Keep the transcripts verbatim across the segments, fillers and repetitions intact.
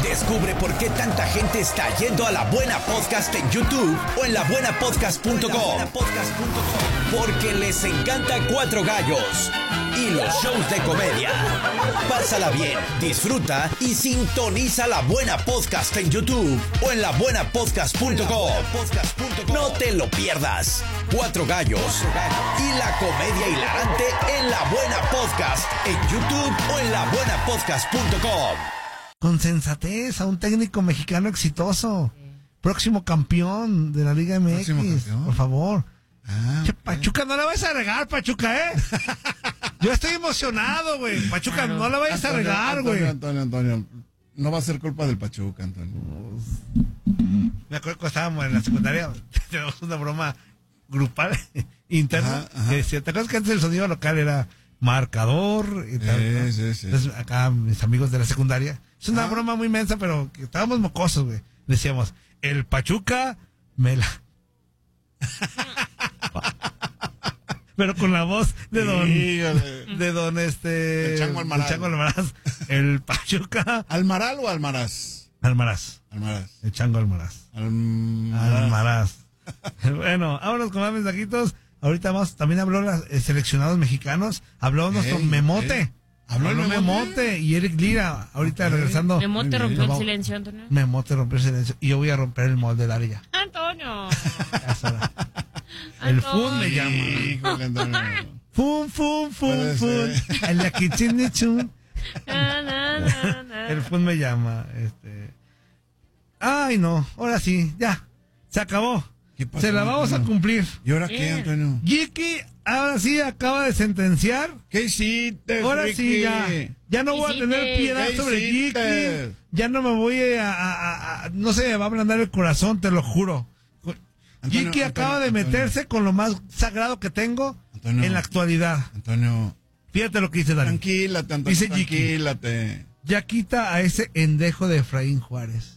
Descubre por qué tanta gente está yendo a La Buena Podcast en YouTube o en la buena podcast punto com. Porque les encanta Cuatro Gallos y los shows de comedia. Pásala bien, disfruta y sintoniza La Buena Podcast en YouTube o en la buena podcast punto com. No te lo pierdas. Cuatro Gallos y la comedia hilarante en La Buena Podcast en YouTube o en la buena podcast punto com. Con sensatez a un técnico mexicano exitoso, sí. Próximo campeón de la Liga M X, por favor. Ah, che, okay. Pachuca, no la vayas a regar, Pachuca, ¿eh? Yo estoy emocionado, güey. Pachuca, claro. No la vayas Antonio, a regar, güey. Antonio, Antonio, Antonio, no va a ser culpa del Pachuca, Antonio. Me acuerdo cuando estábamos en la secundaria, tenemos una broma grupal, interna, ajá, ajá. Que decía, ¿te acuerdas que antes el sonido local era marcador? Y tal, sí, ¿no? sí, sí. Entonces, acá, mis amigos de la secundaria, es una ah. broma muy mensa, pero que estábamos mocosos, güey. Decíamos, el Pachuca me la... Pero con la voz de don sí, de don este el Chango Almaraz. El Chango Almaraz. El Pachuca. ¿Almaral o Almaraz? Almaraz. Almaraz. El Chango Almaraz. Almaraz. Almaraz. Bueno, vámonos con más mensajitos. Ahorita vamos, también habló los eh, seleccionados mexicanos. Habló nuestro hey, Memote. Hey. Habló, habló Memote? Memote y Eric Lira. Ahorita okay. regresando. Memote rompió el silencio, Antonio. Memote rompió el silencio. Y yo voy a romper el molde de Daria. Antonio. El Fun me llama. Híjole, Antonio. Fun, fun, fun, fun. El de Kitchen Chun. El Fun me llama. Este. Ay, no. Ahora sí, ya. Se acabó. Pasó, se la vamos Antonio? a cumplir. ¿Y ahora qué, Antonio? Jiki, ahora sí acaba de sentenciar. ¿Qué hiciste, Ahora Ricky? sí, ya. Ya no voy a tener piedad sobre Jiki. Ya no me voy a, a, a, a. No sé, me va a ablandar el corazón, te lo juro. Antonio, Jiki acaba Antonio, de meterse Antonio. Con lo más sagrado que tengo Antonio, en la actualidad. Antonio. Fíjate lo que dice Dani. Tranquilate, Antonio. Dice tranquilate. Jiki. Ya quita a ese endejo de Efraín Juárez.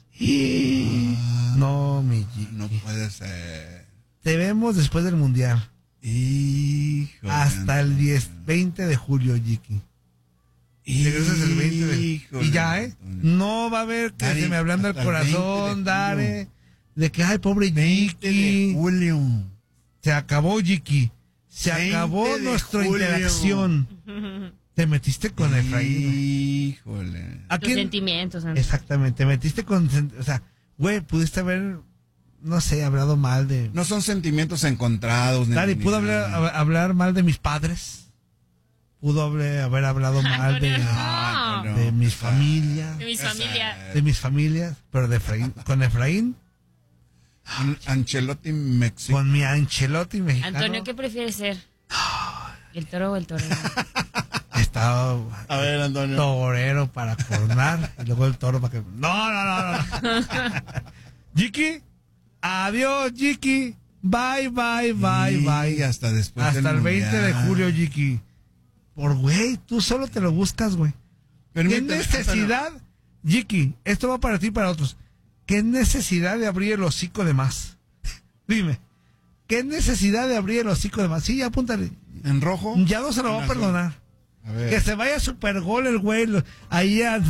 Ah, no, mi Jiki. No puede ser. Te vemos después del mundial. Hijo. Hasta el diez, veinte de julio, Jiki. Y regresas el veinte de... Y ya, ¿eh? Antonio. No va a haber que Dare, se me ablanda el corazón, Dare. De que, ay, pobre Jiki. Julio. Se acabó, Jiki. Se acabó nuestra julio. Interacción. Te metiste con Efraín. Híjole. Tus quién? Sentimientos, Andrés. Exactamente. Te metiste con... O sea, güey, pudiste haber... No sé, hablado mal de... No son sentimientos encontrados. Dani, ¿pudo hablar, hablar mal de mis padres? ¿Pudo haber, haber hablado mal de, no. de, de mis familias? De mis familias. De mis familias. Pero de Efraín. ¿Con Efraín? Con Ancelotti mexicano. Con mi Ancelotti mexicano. Antonio, ¿qué prefieres ser? ¿El toro o el torero? Estaba a ver, Antonio. Torero para coronar y luego el toro para que... No, no, no, no. Jiki, adiós, Jiki. Bye, bye, bye, y bye. Hasta después Hasta del el veinte mundial. de julio, Jiki. Por güey, tú solo te lo buscas, güey. ¿Qué necesidad, Antonio? Jiki, esto va para ti y para otros. ¿Qué necesidad de abrir el hocico de más? Dime. ¿Qué necesidad de abrir el hocico de más? Sí, apúntale. ¿En rojo? Ya no se lo va a perdonar. A ver. Que se vaya super gol el güey. Ahí a